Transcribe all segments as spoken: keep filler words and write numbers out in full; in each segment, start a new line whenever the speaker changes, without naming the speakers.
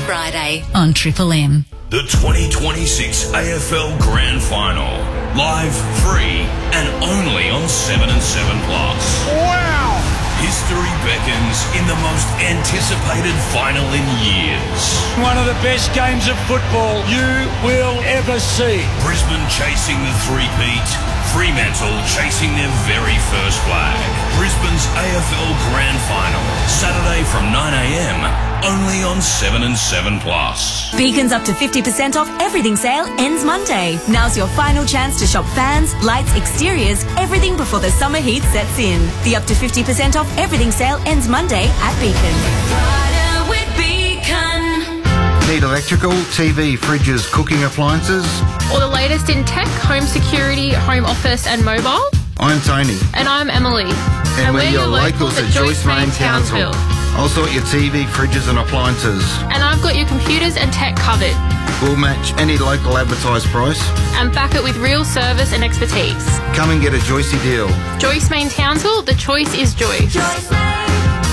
Friday on Triple M.
The twenty twenty-six A F L Grand Final. Live, free, and only on seven and seven plus.
Wow!
History beckons in the most anticipated final in years.
One of the best games of football you will ever see.
Brisbane chasing the three-peat. Fremantle chasing their very first flag. Brisbane's A F L Grand Final. Saturday from nine a m only on seven and seven plus.
Beacon's up to fifty percent off everything sale ends Monday. Now's your final chance to shop fans, lights, exteriors, everything before the summer heat sets in. The up to fifty percent off everything sale ends Monday at Beacon. Rider with Beacon.
Need electrical, T V, fridges, cooking appliances?
Or the latest in tech, home security, home office and mobile?
I'm Tony.
And I'm Emily.
And,
and
we're,
we're
your locals, locals at Joyce Main Townsville. I'll sort your T V, fridges and appliances.
And I've got your computers and tech covered.
We'll match any local advertised price.
And back it with real service and expertise.
Come and get a Joycey deal.
Joyce Main Townsville, the choice is Joyce.
Joyce Main,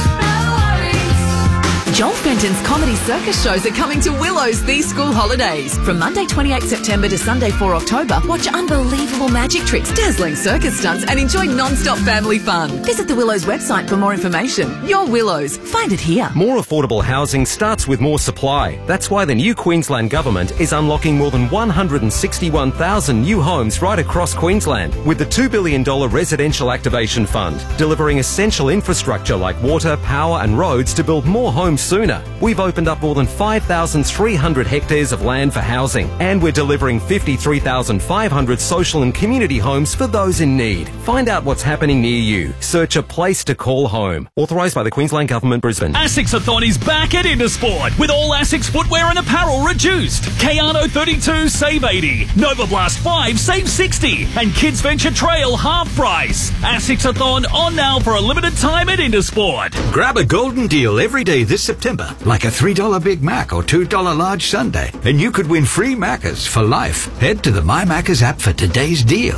no worries. Joel Fenton's comedy circus shows are coming to Willows these school holidays. From Monday twenty-eighth September to Sunday fourth October, watch unbelievable magic tricks, dazzling circus stunts and enjoy non-stop family fun. Visit the Willows website for more information. Your Willows. Find it here.
More affordable housing starts with more supply. That's why the new Queensland Government is unlocking more than one hundred sixty-one thousand new homes right across Queensland with the two billion dollars Residential Activation Fund, delivering essential infrastructure like water, power and roads to build more homes sooner. We've opened up more than five thousand three hundred hectares of land for housing, and we're delivering fifty-three thousand five hundred social and community homes for those in need. Find out what's happening near you. Search a place to call home. Authorised by the Queensland Government, Brisbane.
Asics-a-thon is back at Intersport with all Asics footwear and apparel reduced. Kayano thirty-two save eighty, Nova Blast five save sixty, and Kids Venture Trail half price. Asics-a-thon on now for a limited time at Intersport.
Grab a golden deal every day this September, like a three dollar Big Mac or two dollar large sundae, and you could win free Maccas for life. Head to the My Maccas app for today's deal.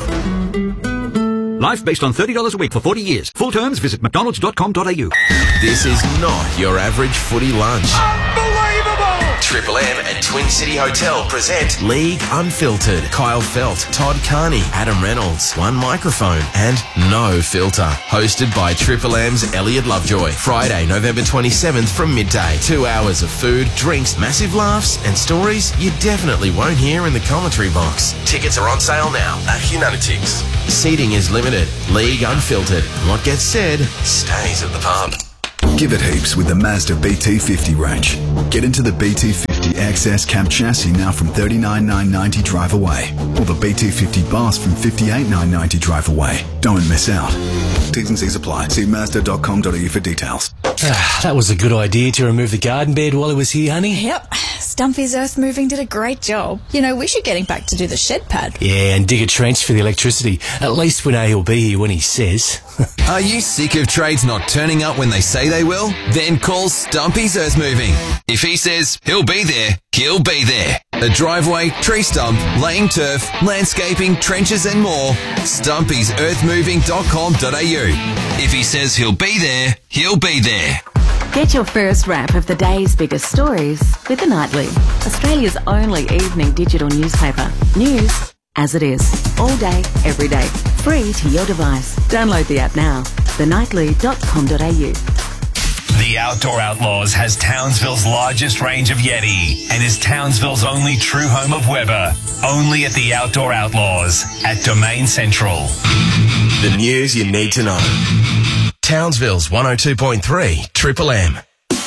Life based on thirty dollars a week for forty years. Full terms, visit mcdonalds dot com dot a u.
This is not your average footy lunch.
Unbelievable!
Triple M and Twin City Hotel present League Unfiltered. Kyle Felt, Todd Carney, Adam Reynolds, one microphone and no filter. Hosted by Triple M's Elliot Lovejoy. Friday, November twenty-seventh from midday. Two hours of food, drinks, massive laughs and stories you definitely won't hear in the commentary box. Tickets are on sale now at Hunanatics. Seating is limited. League Unfiltered. What gets said stays at the pub.
Give it heaps with the Mazda B T fifty range. Get into the B T fifty X S cab chassis now from thirty-nine thousand nine hundred ninety drive away, or the B T fifty Bus from fifty-eight thousand nine hundred ninety drive away. Don't miss out. T's and C's apply. See mazda dot com dot a u for details.
Ah, that was a good idea to remove the garden bed while he was here, honey.
Yep. Stumpy's earth moving did a great job. You know, we should get him back to do the shed pad.
Yeah, and dig a trench for the electricity. At least we know he'll be here when he says.
Are you sick of trades not turning up when they say they will? Then call Stumpy's Earth Moving. If he says he'll be there, he'll be there. A driveway, tree stump, laying turf, landscaping, trenches and more. Stumpy's earth moving dot com dot a u. If he says he'll be there, he'll be there.
Get your first wrap of the day's biggest stories with The Nightly, Australia's only evening digital newspaper. News as it is, all day, every day, free to your device. Download the app now, the nightly dot com dot a u.
The Outdoor Outlaws has Townsville's largest range of Yeti and is Townsville's only true home of Weber. Only at the Outdoor Outlaws at Domain Central.
The news you need to know. Townsville's one oh two point three Triple M.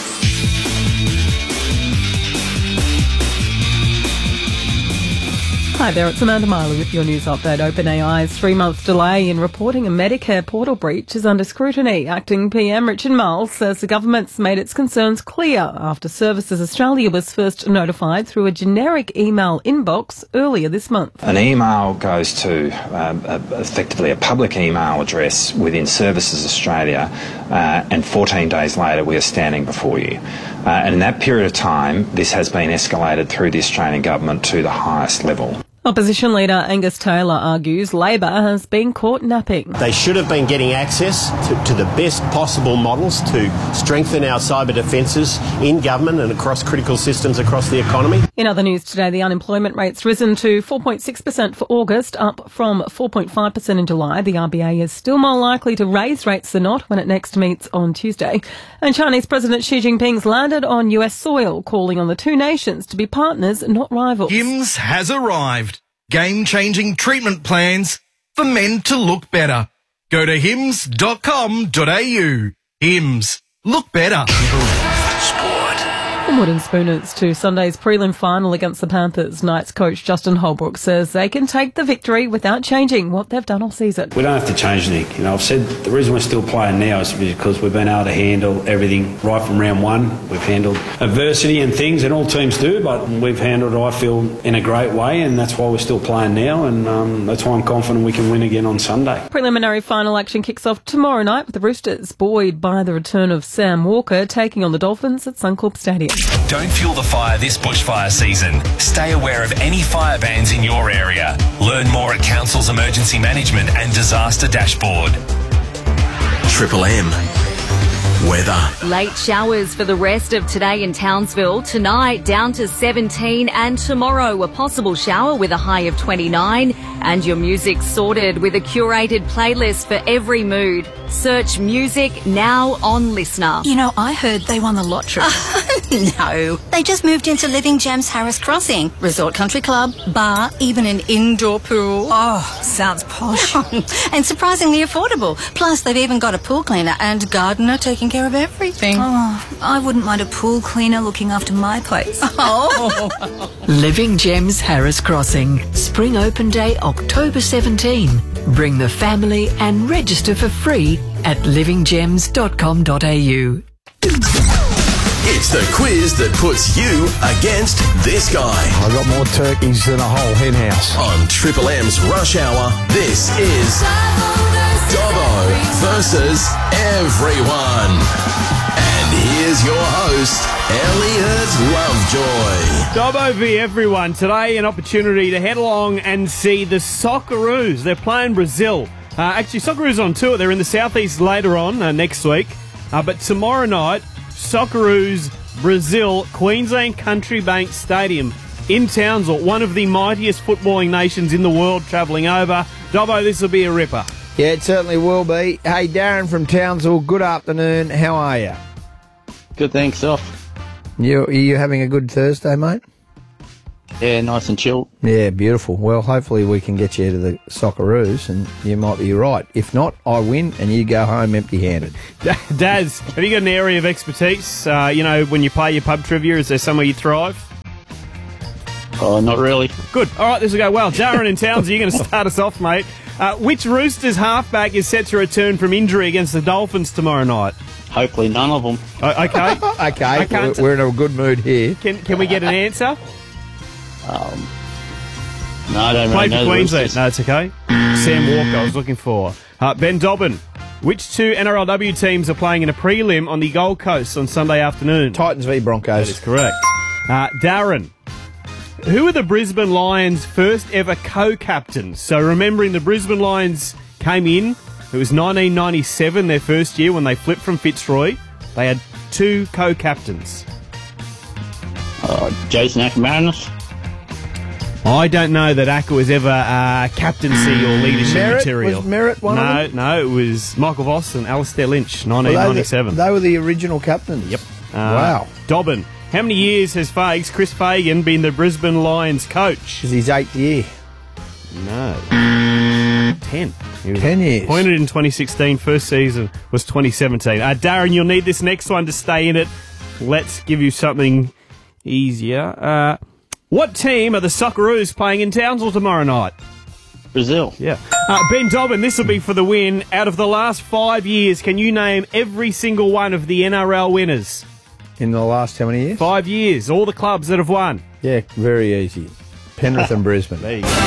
Hi there, it's Amanda Miley with your news update. OpenAI's three-month delay in reporting a Medicare portal breach is under scrutiny. Acting P M Richard Marles says the government's made its concerns clear after Services Australia was first notified through a generic email inbox earlier this month.
An email goes to um, a, effectively a public email address within Services Australia, uh, and fourteen days later we are standing before you. Uh, and in that period of time, this has been escalated through the Australian government to the highest level.
Opposition leader Angus Taylor argues Labor has been caught napping.
They should have been getting access to, to the best possible models to strengthen our cyber defences in government and across critical systems across the economy.
In other news today, the unemployment rate's risen to four point six percent for August, up from four point five percent in July. The R B A is still more likely to raise rates than not when it next meets on Tuesday. And Chinese President Xi Jinping's landed on U S soil, calling on the two nations to be partners, not rivals.
Hims has arrived. Game-changing treatment plans for men to look better. Go to hims dot com dot a u. Hims. Look better.
From Wooden Spooners to Sunday's prelim final against the Panthers, Knights coach Justin Holbrook says they can take the victory without changing what they've done all season.
We don't have to change anything. You know, I've said the reason we're still playing now is because we've been able to handle everything right from round one. We've handled adversity and things, and all teams do, but we've handled it, I feel, in a great way, and that's why we're still playing now, and um, that's why I'm confident we can win again on Sunday.
Preliminary final action kicks off tomorrow night with the Roosters buoyed by the return of Sam Walker taking on the Dolphins at Suncorp Stadium.
Don't fuel the fire this bushfire season. Stay aware of any fire bans in your area. Learn more at Council's Emergency Management and Disaster Dashboard.
Triple M. Weather.
Late showers for the rest of today in Townsville. Tonight down to seventeen, and tomorrow a possible shower with a high of twenty-nine. And your music sorted with a curated playlist for every mood. Search music now on Listener.
You know, I heard they won the lottery. No, they just moved into Living Gems Harris Crossing. Resort country club, bar, even an indoor pool.
Oh, sounds posh.
And surprisingly affordable. Plus, they've even got a pool cleaner and gardener taking care of everything.
Oh, I wouldn't mind a pool cleaner looking after my place.
Oh.
Living Gems Harris Crossing. Spring Open Day, October seventeenth. Bring the family and register for free at living gems dot com dot a u.
It's the quiz that puts you against this guy.
I've got more turkeys than a whole hen house.
On Triple M's Rush Hour, this is Dobbo versus everyone. And here's your host, Elliot Lovejoy.
Dobbo v everyone. Today, an opportunity to head along and see the Socceroos. They're playing Brazil. Uh, actually, Socceroos on tour. They're in the southeast later on uh, next week. Uh, but tomorrow night, Socceroos, Brazil, Queensland Country Bank Stadium in Townsville, one of the mightiest footballing nations in the world travelling over. Dobbo, this will be a ripper.
Yeah, it certainly will be. Hey, Darren from Townsville, good afternoon. How are you?
Good, thanks, off.
You, are you having a good Thursday, mate?
Yeah, nice and chilled.
Yeah, beautiful. Well, hopefully we can get you to the Socceroos, and you might be right. If not, I win, and you go home empty-handed.
Daz, have you got an area of expertise? Uh, you know, when you play your pub trivia, is there somewhere you thrive?
Oh, not really.
Good. All right, this will go well. Darren and Townsend, you're going to start us off, mate. Uh, which Roosters halfback is set to return from injury against the Dolphins tomorrow night?
Hopefully none of them.
Uh, okay.
okay, we're, we're in a good mood here.
Can Can we get an answer?
Um, no, I don't
Play
really know.
for Queensland. No, it's okay. Sam Walker, I was looking for. Uh, Ben Dobbin. Which two N R L W teams are playing in a prelim on the Gold Coast on Sunday afternoon?
Titans v Broncos.
That is correct. Uh, Darren. Who are the Brisbane Lions' first ever co-captains? So remembering the Brisbane Lions came in, it was nineteen ninety-seven, their first year when they flipped from Fitzroy. They had two co-captains.
Uh, Jason Ackamanis.
I don't know that Acker was ever uh, captaincy or leadership
Merritt?
material.
Was Merritt one
no,
of them?
No, it was Michael Voss and Alistair Lynch, nineteen ninety-seven.
Well, they, they were the original captains.
Yep. Uh,
wow.
Dobbin. How many years has Fags, Chris Fagan, been the Brisbane Lions coach?
Is his eighth year?
No. Ten. He was
Ten years.
Appointed in twenty sixteen. First season was twenty seventeen. Uh, Darren, you'll need this next one to stay in it. Let's give you something easier. Uh, what team are the Socceroos playing in Townsville tomorrow night?
Brazil.
Yeah. Uh, Ben Dobbin, this will be for the win. Out of the last five years, can you name every single one of the N R L winners?
In the last how many years?
Five years. All the clubs that have won.
Yeah, very easy. Penrith and Brisbane.
There you go.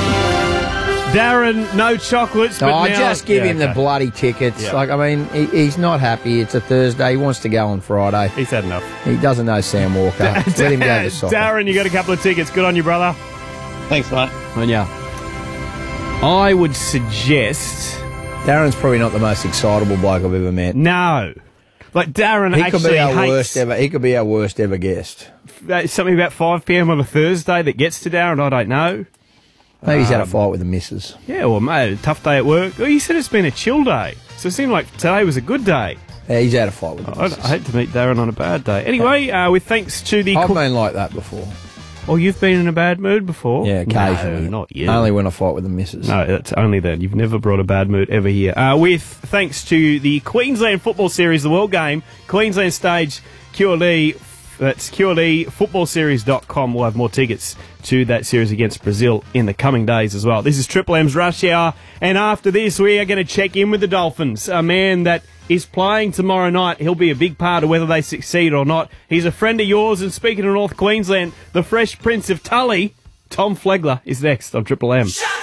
Darren, no chocolates.
No,
but
I
now,
just give
yeah,
him
okay.
the bloody tickets.
Yeah.
Like, I mean, he, he's not happy. It's a Thursday. He wants to go on Friday.
He's had enough.
He doesn't know Sam Walker. Let him go to soccer.
Darren, you got a couple of tickets. Good on you, brother.
Thanks, mate.
And yeah, I would suggest
Darren's probably not the most excitable bloke I've ever met.
no. Like Darren
He
actually
could be our
hates
worst ever. He could be our worst ever guest.
uh, something about five p.m. on a Thursday that gets to Darren. I don't know.
Maybe he's had a
Um,
fight with the missus.
Yeah, well, mate, a tough day at work. Well, you said it's been a chill day, so it seemed like today was a good day.
Yeah, he's had a fight with the
I,
missus.
I hate to meet Darren on a bad day. Anyway, uh, with thanks to the...
I've
co-
been like that before.
Oh, you've been in a bad mood before?
Yeah, occasionally.
No, not you.
Only when I fight with the missus.
No, that's only then. You've never brought a bad mood ever here. Uh, with thanks to the Queensland Football Series, the World Game, Queensland Stage, Q L E, that's Q L E football series dot com. We'll have more tickets to that series against Brazil in the coming days as well. This is Triple M's Rush Hour, and after this, we are going to check in with the Dolphins, a man that is playing tomorrow night. He'll be a big part of whether they succeed or not. He's a friend of yours, and speaking of North Queensland, the Fresh Prince of Tully, Tom Flegler, is next on Triple M.